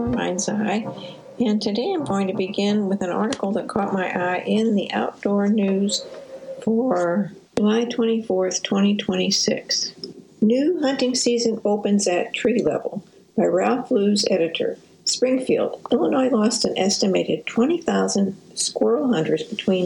for Mind's Eye, and today I'm going to begin with an article that caught my eye in the Outdoor News for July 24th, 2026. New hunting season opens at tree level by Ralph Lew's editor. Springfield, Illinois lost an estimated 20,000 squirrel hunters between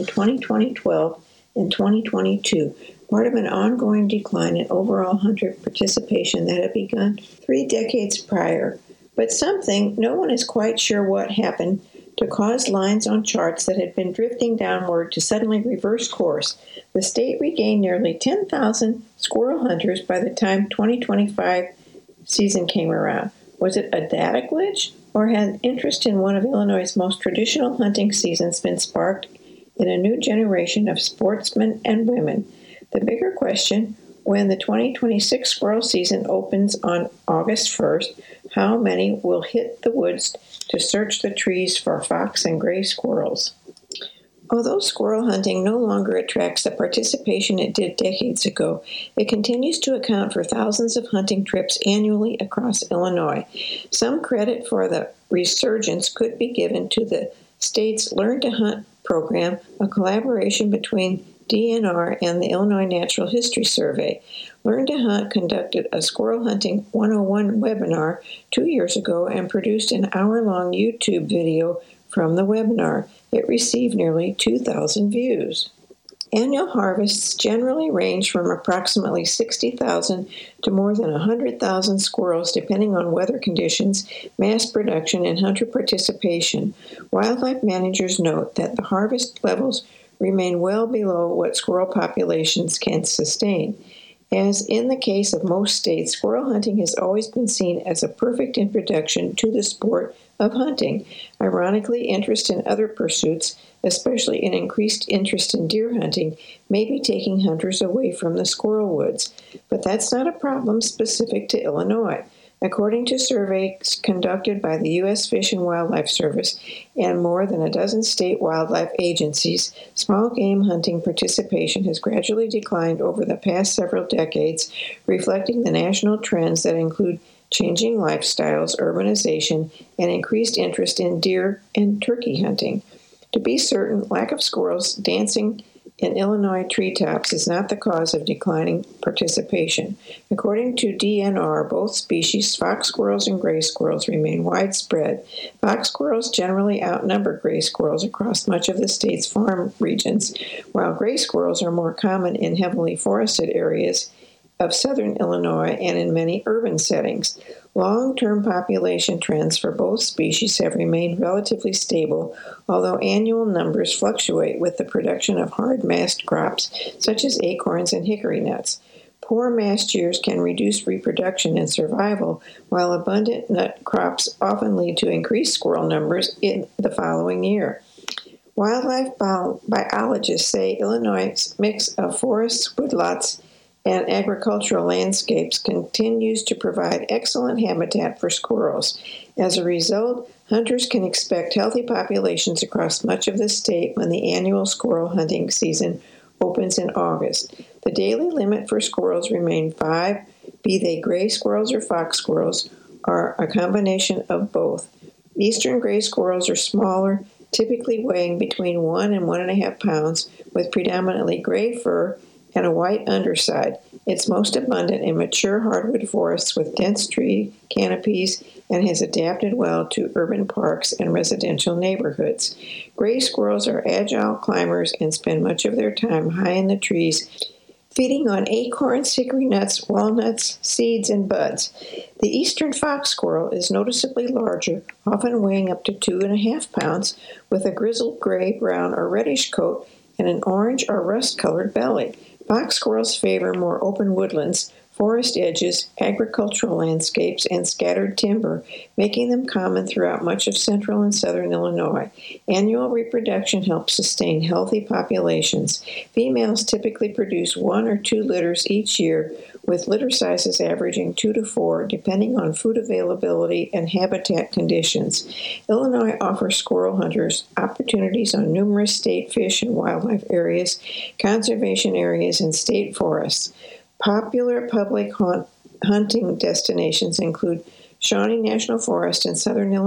2012 and 2022, part of an ongoing decline in overall hunter participation that had begun 3 decades prior. But something, no one is quite sure what happened, to cause lines on charts that had been drifting downward to suddenly reverse course. The state regained nearly 10,000 squirrel hunters by the time 2025 season came around. Was it a data glitch, or had interest in one of Illinois' most traditional hunting seasons been sparked in a new generation of sportsmen and women? The bigger question, when the 2026 squirrel season opens on August 1st, how many will hit the woods to search the trees for fox and gray squirrels? Although squirrel hunting no longer attracts the participation it did decades ago, it continues to account for thousands of hunting trips annually across Illinois. Some credit for the resurgence could be given to the state's Learn to Hunt program, a collaboration between DNR and the Illinois Natural History Survey. Learn to Hunt conducted a Squirrel Hunting 101 webinar 2 years ago and produced an hour-long YouTube video from the webinar. It received nearly 2,000 views. Annual harvests generally range from approximately 60,000 to more than 100,000 squirrels, depending on weather conditions, mass production, and hunter participation. Wildlife managers note that the harvest levels remain well below what squirrel populations can sustain. As in the case of most states, squirrel hunting has always been seen as a perfect introduction to the sport of hunting. Ironically, interest in other pursuits, especially an increased interest in deer hunting, may be taking hunters away from the squirrel woods. But that's not a problem specific to Illinois. According to surveys conducted by the U.S. Fish and Wildlife Service and more than a dozen state wildlife agencies, small game hunting participation has gradually declined over the past several decades, reflecting the national trends that include changing lifestyles, urbanization, and increased interest in deer and turkey hunting. To be certain, lack of squirrels dancing in Illinois treetops is not the cause of declining participation. According to DNR, both species, fox squirrels and gray squirrels, remain widespread. Fox squirrels generally outnumber gray squirrels across much of the state's farm regions, while gray squirrels are more common in heavily forested areas of southern Illinois and in many urban settings. Long-term population trends for both species have remained relatively stable, although annual numbers fluctuate with the production of hard mast crops such as acorns and hickory nuts. Poor mast years can reduce reproduction and survival, while abundant nut crops often lead to increased squirrel numbers in the following year. Wildlife biologists say Illinois' mix of forests, woodlots, and agricultural landscapes continues to provide excellent habitat for squirrels. As a result, hunters can expect healthy populations across much of the state when the annual squirrel hunting season opens in August. The daily limit for squirrels remains 5, be they gray squirrels or fox squirrels, or a combination of both. Eastern gray squirrels are smaller, typically weighing between 1 and 1.5 pounds, with predominantly gray fur and a white underside. It's most abundant in mature hardwood forests with dense tree canopies and has adapted well to urban parks and residential neighborhoods. Gray squirrels are agile climbers and spend much of their time high in the trees, feeding on acorns, hickory nuts, walnuts, seeds, and buds. The eastern fox squirrel is noticeably larger, often weighing up to 2.5 pounds, with a grizzled gray, brown, or reddish coat and an orange or rust-colored belly. Fox squirrels favor more open woodlands, forest edges, agricultural landscapes, and scattered timber, making them common throughout much of central and southern Illinois. Annual reproduction helps sustain healthy populations. Females typically produce 1 or 2 litters each year, with litter sizes averaging 2 to 4, depending on food availability and habitat conditions. Illinois offers squirrel hunters opportunities on numerous state fish and wildlife areas, conservation areas, and state forests. Popular public hunting destinations include Shawnee National Forest in southern Illinois,